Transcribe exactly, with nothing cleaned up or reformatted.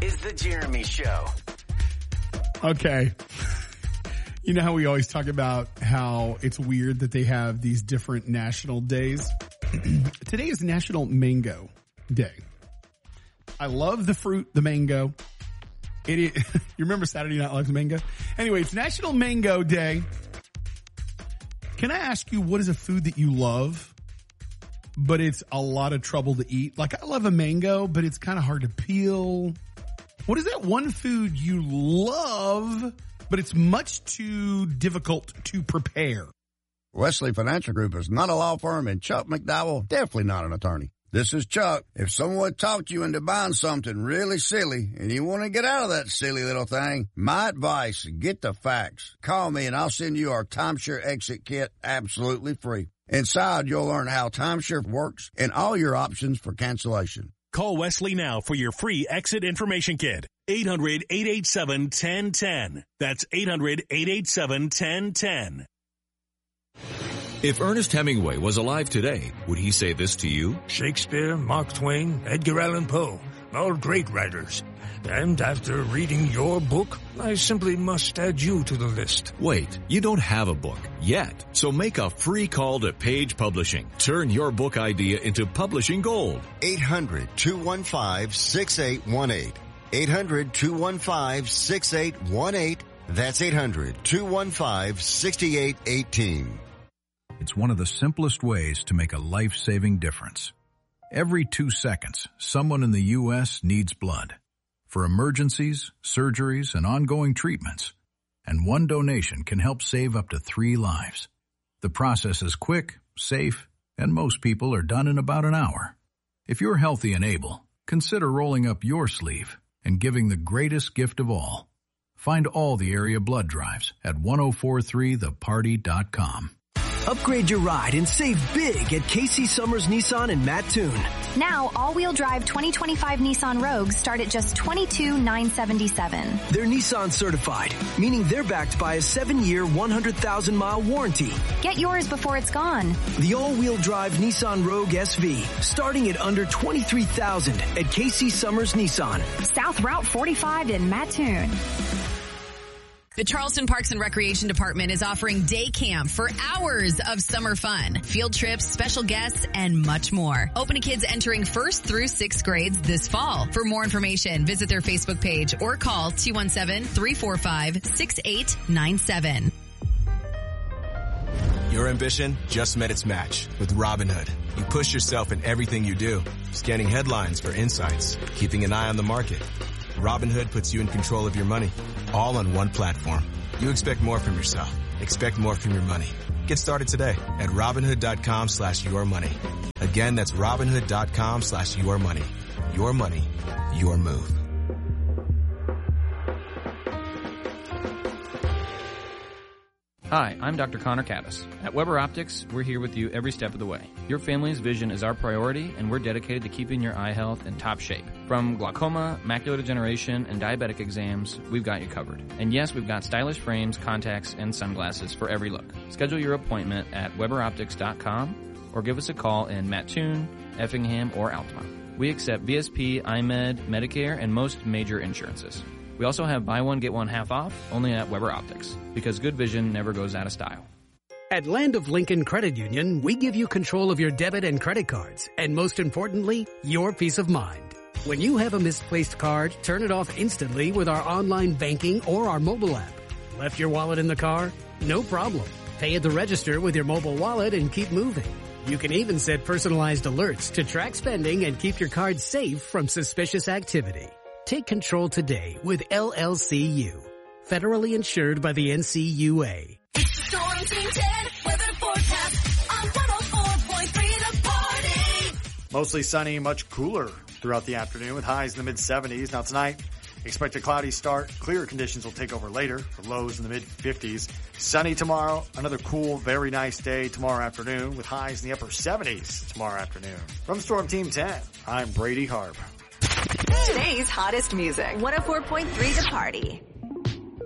is The Jeremy Show. Okay. You know how we always talk about how it's weird that they have these different national days? Today is National Mango Day. I love the fruit, the mango. It is, you remember Saturday Night Live's mango? Anyway, it's National Mango Day. Can I ask you, what is a food that you love, but it's a lot of trouble to eat? Like, I love a mango, but it's kind of hard to peel. What is that one food you love, but it's much too difficult to prepare? Wesley Financial Group is not a law firm, and Chuck McDowell, definitely not an attorney. This is Chuck. If someone talked you into buying something really silly and you want to get out of that silly little thing, my advice, get the facts. Call me and I'll send you our timeshare exit kit absolutely free. Inside, you'll learn how timeshare works and all your options for cancellation. Call Wesley now for your free exit information kit. eight hundred, eight eight seven, one zero one zero. That's eight hundred, eight eight seven, one zero one zero. If Ernest Hemingway was alive today, would he say this to you? Shakespeare, Mark Twain, Edgar Allan Poe, all great writers. And after reading your book, I simply must add you to the list. Wait, you don't have a book yet. So make a free call to Page Publishing. Turn your book idea into publishing gold. eight hundred, two one five, six eight one eight. eight hundred, two one five, six eight one eight. That's eight hundred, two one five, six eight one eight. It's one of the simplest ways to make a life-saving difference. Every two seconds, someone in the U S needs blood for emergencies, surgeries, and ongoing treatments. And one donation can help save up to three lives. The process is quick, safe, and most people are done in about an hour. If you're healthy and able, consider rolling up your sleeve and giving the greatest gift of all. Find all the area blood drives at ten forty-three the party dot com. Upgrade your ride and save big at Casey Summers Nissan in Mattoon. Now, all-wheel drive twenty twenty-five Nissan Rogues start at just twenty-two thousand nine hundred seventy-seven dollars. They're Nissan certified, meaning they're backed by a seven-year, one hundred thousand mile warranty. Get yours before it's gone. The all-wheel drive Nissan Rogue S V, starting at under twenty-three thousand dollars at Casey Summers Nissan. South Route forty-five in Mattoon. The Charleston Parks and Recreation Department is offering day camp for hours of summer fun, field trips, special guests, and much more. Open to kids entering first through sixth grades this fall. For more information, visit their Facebook page or call two one seven, three four five, six eight nine seven. Your ambition just met its match with Robinhood. You push yourself in everything you do, scanning headlines for insights, keeping an eye on the market. Robinhood puts you in control of your money, all on one platform. You expect more from yourself. Expect more from your money. Get started today at Robinhood.com slash your money. Again, that's Robinhood.com slash your money. Your money, your move. Hi, I'm Doctor Connor Caddis. At Weber Optics, we're here with you every step of the way. Your family's vision is our priority, and we're dedicated to keeping your eye health in top shape. From glaucoma, macular degeneration, and diabetic exams, we've got you covered. And yes, we've got stylish frames, contacts, and sunglasses for every look. Schedule your appointment at Weber Optics dot com or give us a call in Mattoon, Effingham, or Altamont. We accept V S P, I M E D, Medicare, and most major insurances. We also have buy one, get one half off, only at Weber Optics, because good vision never goes out of style. At Land of Lincoln Credit Union, we give you control of your debit and credit cards, and most importantly, your peace of mind. When you have a misplaced card, turn it off instantly with our online banking or our mobile app. Left your wallet in the car? No problem. Pay at the register with your mobile wallet and keep moving. You can even set personalized alerts to track spending and keep your card safe from suspicious activity. Take control today with L L C U. Federally insured by the N C U A. It's the Storm Team ten weather forecast on one oh four point three The Party. Mostly sunny, much cooler throughout the afternoon with highs in the mid seventies. Now tonight, expect a cloudy start. Clearer conditions will take over later for lows in the mid fifties. Sunny tomorrow. Another cool, very nice day tomorrow afternoon with highs in the upper seventies tomorrow afternoon. From Storm Team ten, I'm Brady Harp. Today's hottest music. one oh four point three The Party.